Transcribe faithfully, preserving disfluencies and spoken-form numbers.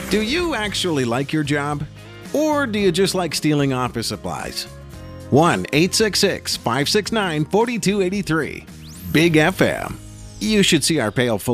Do you actually like your job? Or do you just like stealing office supplies? one eight six six, five six nine, four two eight three. Big F M. You should see our pale